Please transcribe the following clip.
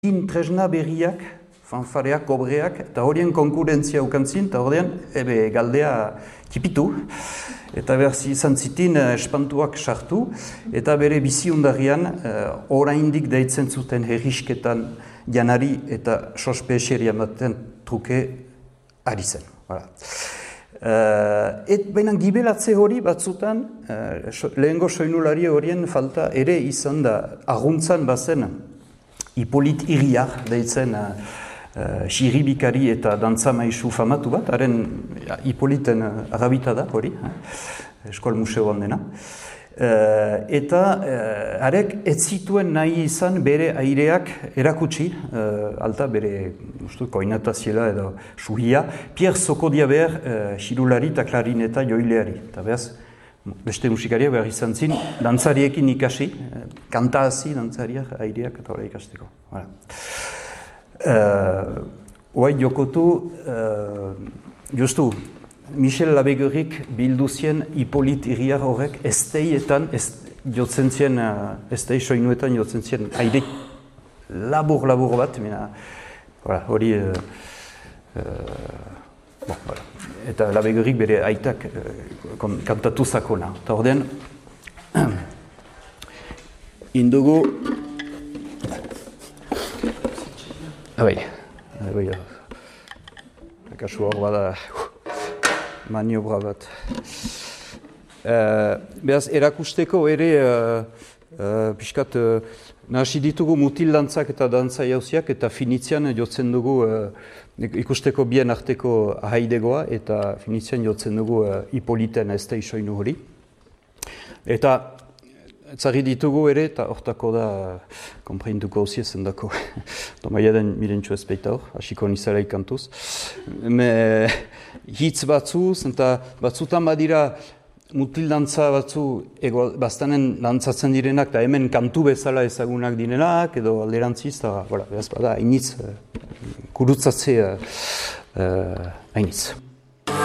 tresna berriak, fanfareak, kobreak, eta horien konkurentzia ukantzin, eta horien galdea kipitu, eta berzi izan zitin espantuak sartu, eta bere biziundarrian oraindik deitzen zuten herrisketan janari eta sospe eserian baten truke ari zen. Baina gibelatze hori batzutan, lehengo soinulari horien falta ere izan da, aguntzan bazen Hipolit Iriar deitzen xiribikari eta dantza maisu famatu bat, haren Hipoliten arabita da hori, Eskol Museoan dena. Eta harek ez zituen nahi izan bere aireak erakutsi, alta bere koinataziela edo suhia, Pierre Sokodia behar xirulari eta klarineta joileari. Eta behaz, beste musikariak behar izan zin, dantzariekin ikasi, kanta hazi dantzariak aireak eta hori ikasteko. Hoai jokotu, justu, Michel Labegurik bildu zien Hipolit Iriar horrek esteietan, jotzen zien, estei soinuetan jotzen zien aire labur bat, hori, eta Labegurik bere aitak kantatu zakona. Eta ordean, indugu, kasu hor bada, maniobra bat. Beraz, erakusteko ere, pixkat, nahasi ditugu mutil dantzak eta dantza jauziak, eta finitzean jotzen dugu, ikusteko bien arteko ahaidegoa, eta finitzean jotzen dugu Hipoliten estei soinu hori. Eta, etzari ditugu ere, eta hortako da, konpreintuko hauzi ezen dako, domaia den mirentxu ezpeita hor, hasiko nizara ikantuz. Hitz batzuz, eta batzutan badira mutil dantza batzu bastanen dantzatzen direnak, eta hemen kantu bezala ezagunak direnak, edo alderantziz, eta behaz bada, hainitz, kurutzatzea hainitz.